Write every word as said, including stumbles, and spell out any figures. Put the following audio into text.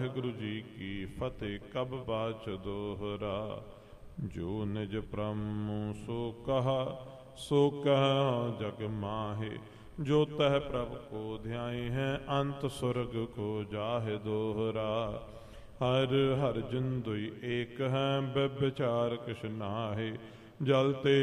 ਵਾਹਿਗੁਰੂ ਜੀ ਕੀ ਫਤਿਹ। ਕਬ ਬਾਚ ਦੋਹਰਾ, ਜੋ ਨਿਜ ਪ੍ਰਮੁ ਸੋ ਕਹਾ, ਸੋ ਕਹਾ ਜਗ ਮਾਹੇ। ਜੋ ਤਹ ਪ੍ਰਭ ਕੋ ध्याई है, अंत स्वर्ग को जाहे दोहरा। हर हर जिन दुई एक है, व्यभिचार किछ नाहे। जल ते